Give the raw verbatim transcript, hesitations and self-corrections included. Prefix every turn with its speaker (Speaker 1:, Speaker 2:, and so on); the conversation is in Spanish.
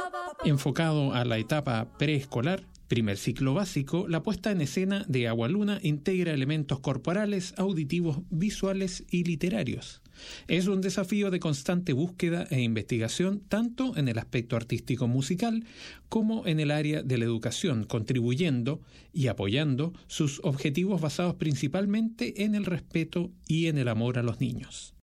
Speaker 1: Enfocado a la etapa preescolar, primer ciclo básico, la puesta en escena de Agualuna integra elementos corporales, auditivos, visuales y literarios. Es un desafío de constante búsqueda e investigación tanto en el aspecto artístico musical como en el área de la educación, contribuyendo y apoyando sus objetivos basados principalmente en el respeto y en el amor a los niños.